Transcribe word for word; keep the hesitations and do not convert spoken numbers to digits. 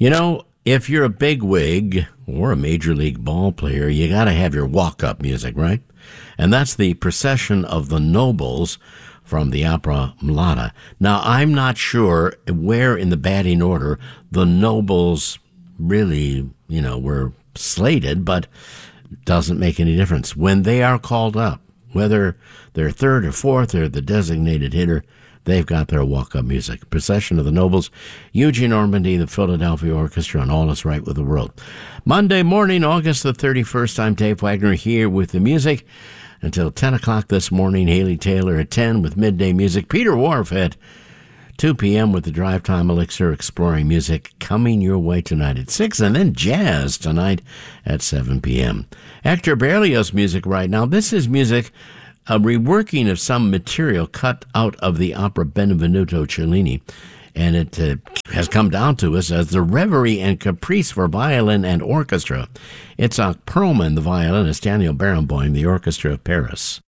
You know, if you're a bigwig or a major league ball player, you got to have your walk-up music, right? And that's the Procession of the Nobles from the opera Mlada. Now, I'm not sure where in the batting order the nobles really, you know, were slated, but it doesn't make any difference. When they are called up, whether they're third or fourth or the designated hitter, they've got their walk-up music. Procession of the Nobles, Eugene Ormandy, the Philadelphia Orchestra, and All Is Right with the World. Monday morning, August the thirty-first, I'm Dave Wagner here with the music. Until ten o'clock this morning, Haley Taylor at ten with Midday Music. Peter Wharf at two p.m. with the Drive Time Elixir Exploring Music coming your way tonight at six, and then jazz tonight at seven p.m. Hector Berlioz music right now. This is music, a reworking of some material cut out of the opera Benvenuto Cellini, and it uh, has come down to us as the Reverie and Caprice for Violin and Orchestra. It's Itzhak Perlman, the violinist, Daniel Barenboim, the Orchestra of Paris.